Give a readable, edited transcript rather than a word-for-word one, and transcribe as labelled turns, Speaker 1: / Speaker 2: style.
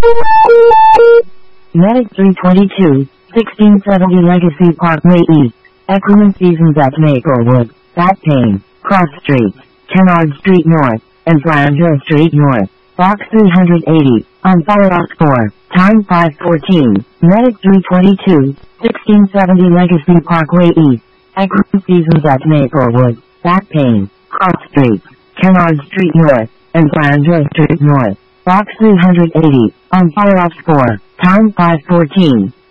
Speaker 1: Medic 322, 1670 Legacy Parkway East. Equine Seasons at Maplewood, Back Payne, Cross Street, Kennard Street North, and Flanders Street North. Box 380, on Firefox 4, time 5:14. Medic 322, 1670 Legacy Parkway East. Equine Seasons at Maplewood, Back Payne, Cross Street, Kennard Street North, and Flanders Street North. Box 380, on Firefox 4, time 5:14.